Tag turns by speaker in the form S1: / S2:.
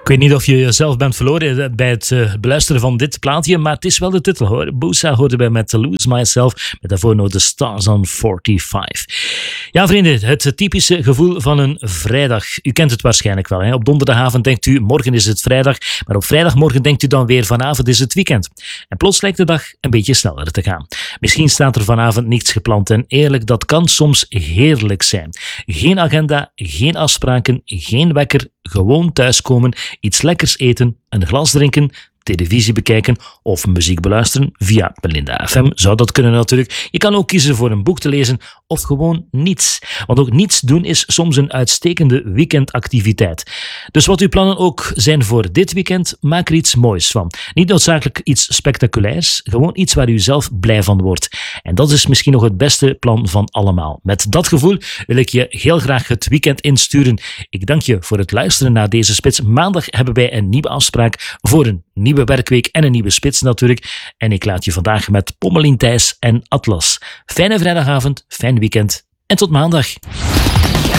S1: weet niet of je jezelf bent verloren bij het beluisteren van dit plaatje, maar het is wel de titel hoor. Boosa hoorde bij met Lose Myself, met daarvoor nog The Stars on 45. Ja vrienden, het typische gevoel van een vrijdag. U kent het waarschijnlijk wel. Hè? Op donderdagavond denkt u, morgen is het vrijdag, maar op vrijdagmorgen denkt u dan weer, vanavond is het weekend. En plots lijkt de dag een beetje sneller te gaan. Misschien staat er vanavond niets gepland en eerlijk, dat kan soms heerlijk zijn. Geen agenda, geen afspraken, geen wekker, gewoon thuiskomen, iets lekkers eten, een glas drinken, televisie bekijken of muziek beluisteren via Belinda FM. Zou dat kunnen natuurlijk. Je kan ook kiezen voor een boek te lezen of gewoon niets. Want ook niets doen is soms een uitstekende weekendactiviteit. Dus wat uw plannen ook zijn voor dit weekend, maak er iets moois van. Niet noodzakelijk iets spectaculairs, gewoon iets waar u zelf blij van wordt. En dat is misschien nog het beste plan van allemaal. Met dat gevoel wil ik je heel graag het weekend insturen. Ik dank je voor het luisteren naar deze spits. Maandag hebben wij een nieuwe afspraak voor een nieuwe werkweek en een nieuwe spits natuurlijk. En ik laat je vandaag met Pommelien Thijs en Atlas. Fijne vrijdagavond, fijn weekend en tot maandag.